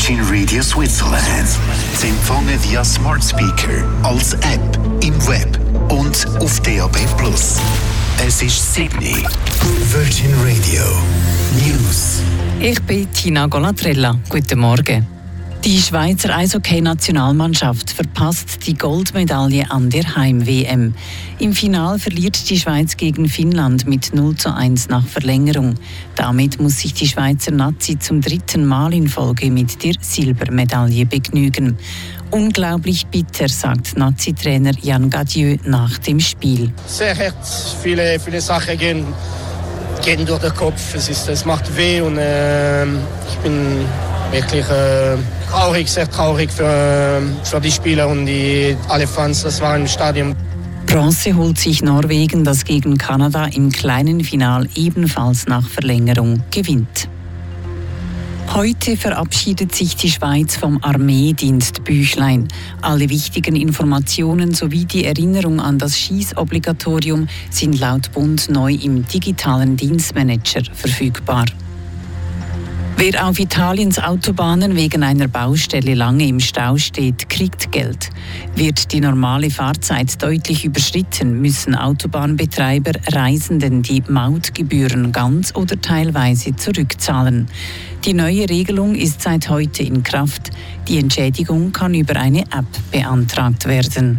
Virgin Radio Switzerland. Sie empfangen via Smart Speaker, als App, im Web und auf DAB+. Es ist Sydney. Virgin Radio News. Ich bin Tina Golatrella. Guten Morgen. Die Schweizer Eishockey-Nationalmannschaft verpasst die Goldmedaille an der Heim-WM. Im Finale verliert die Schweiz gegen Finnland mit 0:1 nach Verlängerung. Damit muss sich die Schweizer Nazi zum 3. Mal in Folge mit der Silbermedaille begnügen. Unglaublich bitter, sagt Nazi-Trainer Jan Gadieu nach dem Spiel. Sehr hart, viele Sachen gehen durch den Kopf. Es macht weh und ich bin wirklich traurig, sehr traurig für die Spieler und alle Fans, das war im Stadion. Bronze holt sich Norwegen, das gegen Kanada im kleinen Final ebenfalls nach Verlängerung gewinnt. Heute verabschiedet sich die Schweiz vom Armeedienstbüchlein. Alle wichtigen Informationen sowie die Erinnerung an das Schießobligatorium sind laut Bund neu im digitalen Dienstmanager verfügbar. Wer auf Italiens Autobahnen wegen einer Baustelle lange im Stau steht, kriegt Geld. Wird die normale Fahrzeit deutlich überschritten, müssen Autobahnbetreiber Reisenden die Mautgebühren ganz oder teilweise zurückzahlen. Die neue Regelung ist seit heute in Kraft. Die Entschädigung kann über eine App beantragt werden.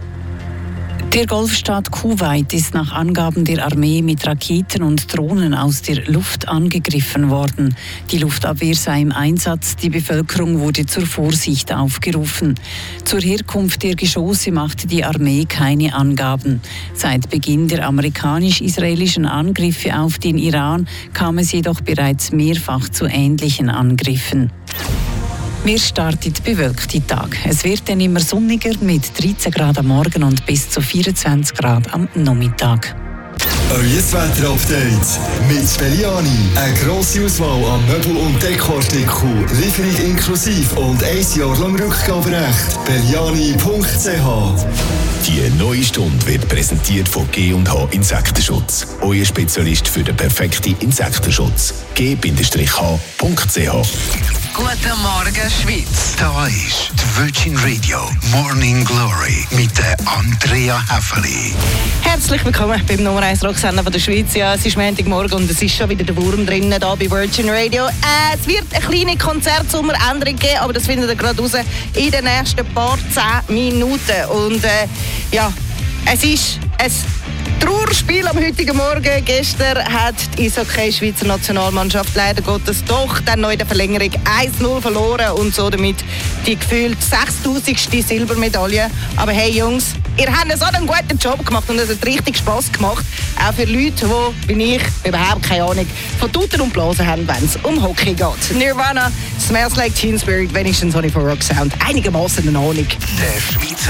Der Golfstaat Kuwait ist nach Angaben der Armee mit Raketen und Drohnen aus der Luft angegriffen worden. Die Luftabwehr sei im Einsatz, die Bevölkerung wurde zur Vorsicht aufgerufen. Zur Herkunft der Geschosse machte die Armee keine Angaben. Seit Beginn der amerikanisch-israelischen Angriffe auf den Iran kam es jedoch bereits mehrfach zu ähnlichen Angriffen. Wir startet bewölkte Tag. Es wird dann immer sonniger mit 13 Grad am Morgen und bis zu 24 Grad am Nachmittag. Euer Wetter-Update mit Belliani. Eine grosse Auswahl an Möbel- und Dekoartikeln, Lieferung inklusive und 1 Jahr lang Rückgaberecht. Belliani.ch. Die neue Stunde wird präsentiert von G&H Insektenschutz. Euer Spezialist für den perfekten Insektenschutz. G-H.ch. Guten Morgen, Schweiz. Da ist die Virgin Radio Morning Glory mit der Andrea Häfeli. Herzlich willkommen beim Nummer 1 Rocksender der Schweiz. Ja, es ist Montagmorgen und es ist schon wieder der Wurm drinnen hier bei Virgin Radio. Es wird eine kleine Konzertsommeränderung geben, aber das findet ihr gerade raus in den nächsten paar 10 Minuten. Und es ist ein Trauerspiel am heutigen Morgen. Gestern hat die Eishockey-Schweizer Nationalmannschaft leider Gottes doch dann noch in der Verlängerung 1:0 verloren und so damit die gefühlt 6'000. Silbermedaille. Aber hey Jungs, ihr habt so einen guten Job gemacht und es hat richtig Spass gemacht. Auch für Leute, die, wie ich, überhaupt keine Ahnung von Tuten und Blasen haben, wenn es um Hockey geht. Nirvana, Smells Like Teen Spirit, wenigstens habe ich von Rock Sound einigermaßen eine Ahnung. Der Schweizer